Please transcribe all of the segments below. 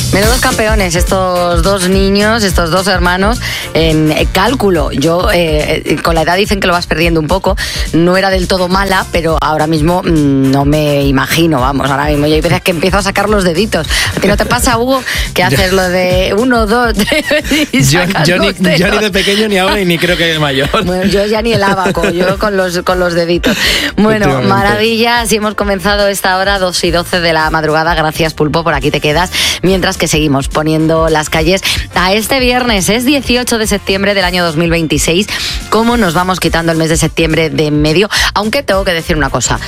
Menudos campeones estos dos niños, estos dos hermanos en cálculo. Yo, con la edad dicen que lo vas perdiendo un poco. No era del todo mala, pero ahora mismo no me imagino, vamos, ahora mismo. Y hay veces que empiezo a sacar los deditos. ¿A ti no te pasa, Hugo, que haces lo de 1, 2, 3 y sacas yo ni de pequeño ni ahora y ni creo que de mayor? Bueno, yo ya ni el abaco, yo con los deditos. Bueno, maravillas, y hemos comenzado esta hora 2:12 de la madrugada. Gracias, Pulpo, por aquí te quedas. Mientras que seguimos poniendo las calles a este viernes. Es 18 de septiembre del año 2026. ¿Cómo nos vamos quitando el mes de septiembre de en medio? Aunque tengo que decir una cosa.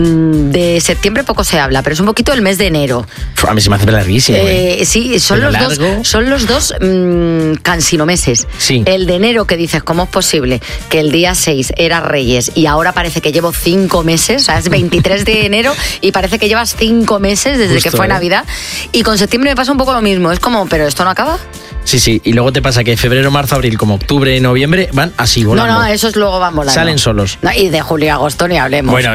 De septiembre poco se habla, pero es un poquito el mes de enero. A mí se me hace larguísimo. Sí, son los dos cansinomeses. Sí. El de enero, que dices, ¿cómo es posible que el día 6 era Reyes y ahora parece que llevo 5 meses? O sea, es 23 de enero y parece que llevas 5 meses desde Justo, que fue Navidad. Y con septiembre me pasa un poco lo mismo. Es como, ¿pero esto no acaba? Sí, y luego te pasa que febrero, marzo, abril, como octubre, noviembre, van así volando. No, esos luego van volando. Salen solos. No, y de julio y agosto ni hablemos. Bueno,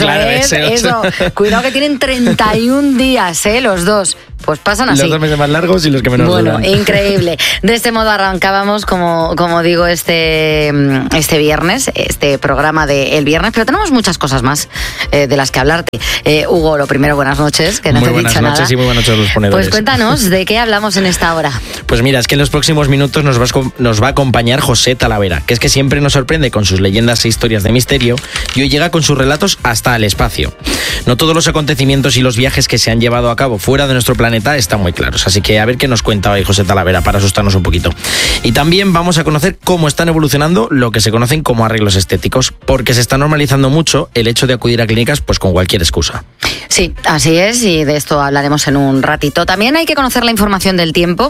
eso. Cuidado que tienen 31 días, los dos. Pues pasan así. Los 2 meses más largos y los que menos duran. Bueno, increíble. De este modo arrancábamos, como digo, este viernes, este programa del viernes, pero tenemos muchas cosas más de las que hablarte. Hugo, lo primero, buenas noches, que no te he dicho nada. Muy buenas noches y muy buenas noches a los ponedores. Pues cuéntanos, ¿de qué hablamos en esta hora? Pues mira, es que en los próximos minutos nos va a acompañar José Talavera, que es que siempre nos sorprende con sus leyendas e historias de misterio, y hoy llega con sus relatos hasta el espacio. No todos los acontecimientos y los viajes que se han llevado a cabo fuera de nuestro planeta están muy claros, así que a ver qué nos cuenta hoy José Talavera para asustarnos un poquito. Y también vamos a conocer cómo están evolucionando lo que se conocen como arreglos estéticos, porque se está normalizando mucho el hecho de acudir a clínicas pues con cualquier excusa. Sí, así es, y de esto hablaremos en un ratito. También hay que conocer la información del tiempo.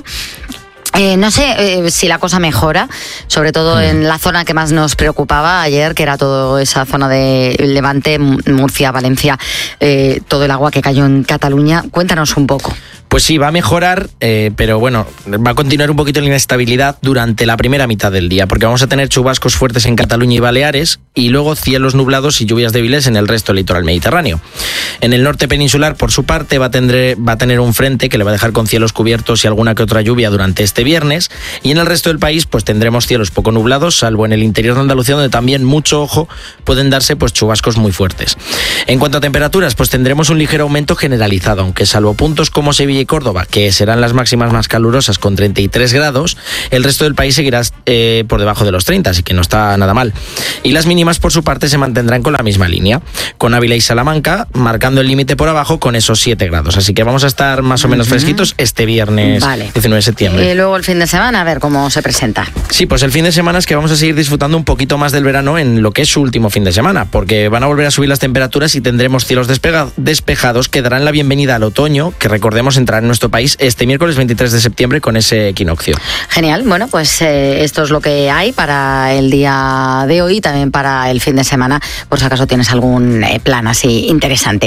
No sé si la cosa mejora, sobre todo en la zona que más nos preocupaba ayer, que era toda esa zona de Levante, Murcia, Valencia, todo el agua que cayó en Cataluña. Cuéntanos un poco. Pues sí, va a mejorar, pero bueno, va a continuar un poquito la inestabilidad durante la primera mitad del día, porque vamos a tener chubascos fuertes en Cataluña y Baleares, y luego cielos nublados y lluvias débiles en el resto del litoral mediterráneo. En el norte peninsular, por su parte, va a tener un frente que le va a dejar con cielos cubiertos y alguna que otra lluvia durante este viernes, y en el resto del país pues tendremos cielos poco nublados, salvo en el interior de Andalucía, donde también, mucho ojo, pueden darse pues chubascos muy fuertes. En cuanto a temperaturas, pues tendremos un ligero aumento generalizado, aunque salvo puntos como Sevilla y Córdoba, que serán las máximas más calurosas con 33 grados, el resto del país seguirá por debajo de los 30, así que no está nada mal. Y las mínimas, por su parte, se mantendrán con la misma línea, con Ávila y Salamanca marcando el límite por abajo con esos 7 grados. Así que vamos a estar más o menos fresquitos este viernes 19 de septiembre. Y luego el fin de semana, a ver cómo se presenta. Sí, pues el fin de semana es que vamos a seguir disfrutando un poquito más del verano en lo que es su último fin de semana, porque van a volver a subir las temperaturas y tendremos cielos despejados que darán la bienvenida al otoño, que recordemos entrar en nuestro país este miércoles 23 de septiembre con ese equinoccio. Genial, bueno, pues esto es lo que hay para el día de hoy y también para el fin de semana, por si acaso tienes algún plan así interesante.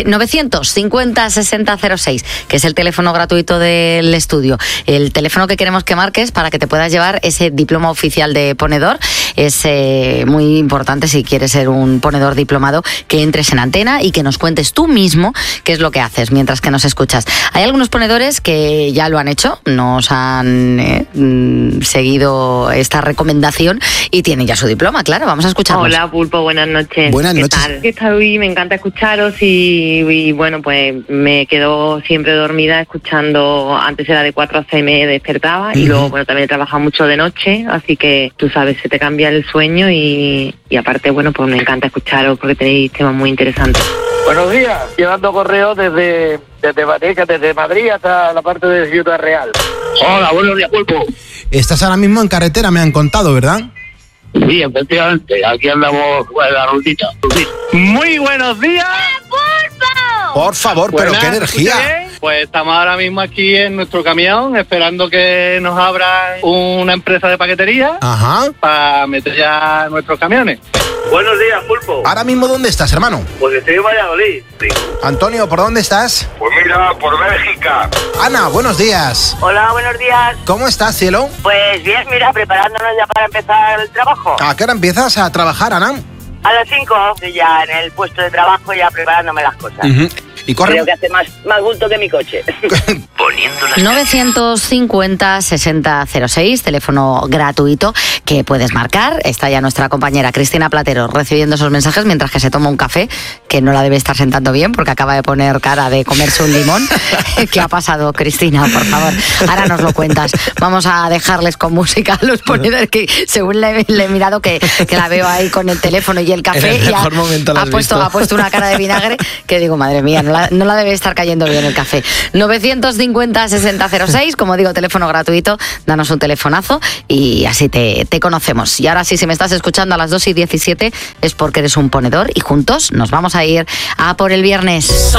950-6006, que es el teléfono gratuito del estudio, el teléfono que queremos que marques para que te puedas llevar ese diploma oficial de ponedor. Es muy importante, si quieres ser un ponedor diplomado, que entres en antena y que nos cuentes tú mismo qué es lo que haces mientras que nos escuchas. Hay algunos ponedores que ya lo han hecho, nos han seguido esta recomendación y tienen ya su diploma, claro, vamos a escucharlos. Hola, Pulpo, buenas noches. Buenas noches. ¿Qué tal? Hoy me encanta escucharos y bueno, pues me quedo siempre dormida escuchando. Antes era de 4 a 6 me despertaba y luego, bueno, también he trabajado mucho de noche, así que tú sabes, se te cambia el sueño y aparte, bueno, pues me encanta escucharos porque tenéis temas muy interesantes. Buenos días, llevando correos desde Madrid hasta la parte de Ciudad Real. Hola, buenos días, Pulpo. Estás ahora mismo en carretera, me han contado, ¿verdad? Sí, efectivamente, aquí andamos en la rutita. Muy buenos días. ¡Pulpo! Por favor, pero qué energía. Pues estamos ahora mismo aquí en nuestro camión esperando que nos abra una empresa de paquetería para meter ya nuestros camiones. Buenos días, Pulpo. Ahora mismo, ¿dónde estás, hermano? Pues estoy en Valladolid. Sí. Antonio, ¿por dónde estás? Pues mira, por Bélgica. Ana, buenos días. Hola, buenos días. ¿Cómo estás, cielo? Pues bien, mira, preparándonos ya para empezar el trabajo. ¿A qué hora empiezas a trabajar, Ana? A las 5, ya en el puesto de trabajo, ya preparándome las cosas. Y corre... Creo que hace más bulto que mi coche. 950-6006, teléfono gratuito que puedes marcar. Está ya nuestra compañera Cristina Platero recibiendo esos mensajes mientras que se toma un café, que no la debe estar sentando bien porque acaba de poner cara de comerse un limón. ¿Qué ha pasado, Cristina? Por favor, ahora nos lo cuentas. Vamos a dejarles con música a los ponedores, que según le he mirado que la veo ahí con el teléfono y el café, y ha puesto una cara de vinagre que digo, madre mía, no la debe estar cayendo bien el café. 950-6006, como digo, teléfono gratuito, danos un telefonazo y así te conocemos. Y ahora sí, si me estás escuchando a las 2:17 es porque eres un ponedor y juntos nos vamos a ir a por el viernes.